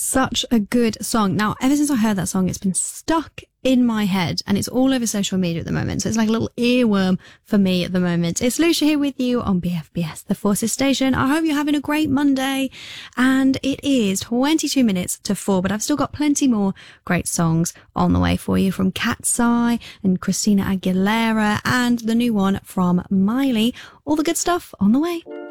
Such a good song. Now, ever since I heard that song, it's been stuck in my head and it's all over social media at the moment. So it's like a little earworm for me at the moment. It's Lucia here with you on BFBS, the Forces Station. I hope you're having a great Monday. And it is 22 minutes to 4, but I've still got plenty more great songs on the way for you from Cat's Eye and Christina Aguilera and the new one from Miley. All the good stuff on the way.